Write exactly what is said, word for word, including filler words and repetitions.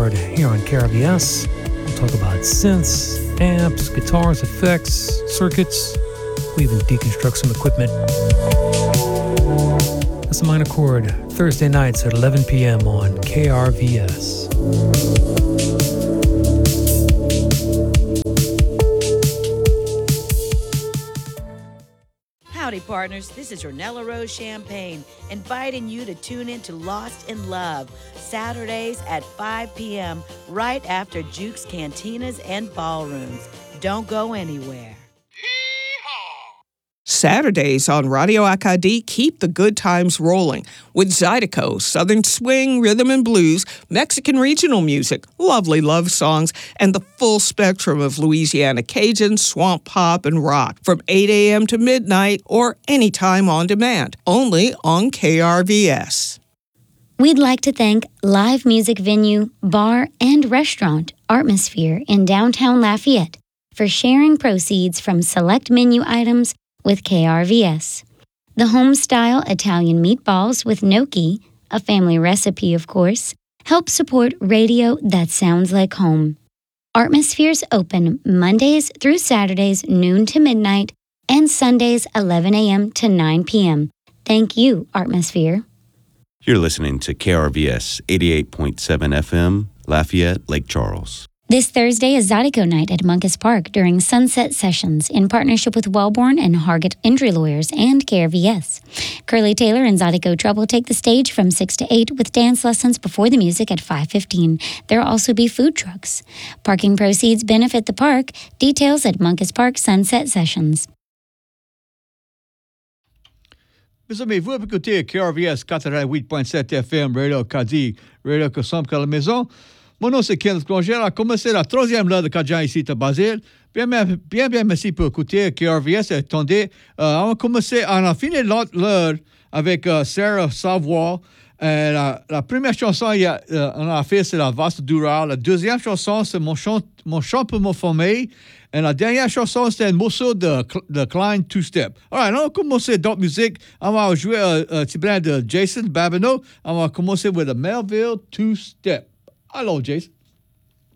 Accord here on K R V S. We'll talk about synths, amps, guitars, effects, circuits. We even deconstruct some equipment. That's the Minor Chord, Thursday nights at eleven p.m. on K R V S. Howdy, partners. This is Ornella Rose Champagne, inviting you to tune in to Lost in Love, Saturdays at five p.m., right after Juke's Cantinas and Ballrooms. Don't go anywhere. Saturdays on Radio Acadie keep the good times rolling with Zydeco, Southern Swing, Rhythm and Blues, Mexican regional music, lovely love songs, and the full spectrum of Louisiana Cajun, swamp pop, and rock from eight a.m. to midnight or anytime on demand, only on K R V S. We'd like to thank live music venue, bar, and restaurant Artmosphere in downtown Lafayette for sharing proceeds from select menu items with K R V S. The home-style Italian meatballs with gnocchi, a family recipe of course, help support radio that sounds like home. Artmosphere's open Mondays through Saturdays noon to midnight and Sundays eleven a.m. to nine p.m. Thank you, Artmosphere. You're listening to K R V S eighty-eight point seven F M, Lafayette, Lake Charles. This Thursday is Zydeco Night at Munkus Park during Sunset Sessions in partnership with Wellborn and Hargett Injury Lawyers and K R V S. Curly Taylor and Zydeco Trouble take the stage from six to eight with dance lessons before the music at five fifteen. There will also be food trucks. Parking proceeds benefit the park. Details at Munkus Park Sunset Sessions. Mes amis, vous écoutez K R V S quatre-vingt-huit point sept F M, Radio Acadie, Radio que sommes à la maison. Mon nom c'est Kenneth Clonger. On a commencé la troisième heure de Cajun ici à Basile. Bien, bien, bien, bien, merci pour écouter K R V S. Attendez, euh, on a commencé, on a fini l'heure avec euh, Sarah Savoie. Euh, la, la première chanson il y a, euh, on a fait, c'est la Vaste Durale. La deuxième chanson, c'est Mon chant, mon chant pour mon famille. Et la dernière chanson, c'est un morceau de, de Klein Two Step. Alright, on va commencer d'autres musiques. On va jouer un euh, petit brin de Jason Babineau. On va commencer avec le Melville Two Step. Hello, Jason.